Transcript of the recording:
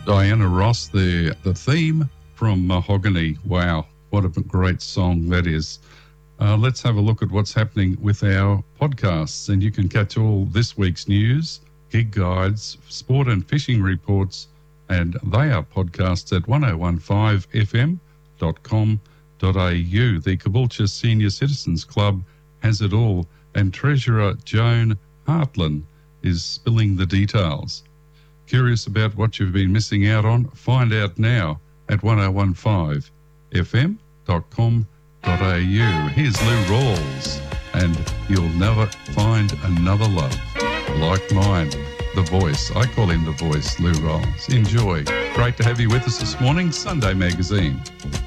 Diana Ross, the theme from Mahogany. Wow, what a great song that is. Let's have a look at what's happening with our podcasts, and you can catch all this week's news, gig guides, sport and fishing reports, and they are podcasts at 1015fm.com.au. The Caboolture Senior Citizens Club has it all, and Treasurer Joan Hartland is spilling the details. Curious about what you've been missing out on? Find out now at 1015fm.com.au. Here's Lou Rawls, and You'll Never Find Another Love Like Mine. The Voice. I call him The Voice, Lou Rawls. Enjoy. Great to have you with us this morning. Sunday Magazine.